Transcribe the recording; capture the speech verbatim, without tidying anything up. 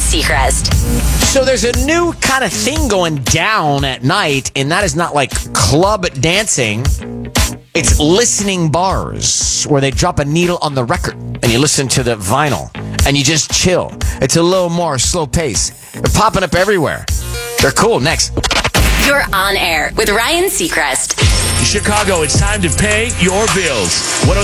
Seacrest. So there's a new kind of thing going down at night, and that is not like club dancing. It's listening bars where they drop a needle on the record and you listen to the vinyl and you just chill. It's a little more slow pace. They're popping up everywhere. They're cool. Next. You're on air with Ryan Seacrest. Chicago, it's time to pay your bills.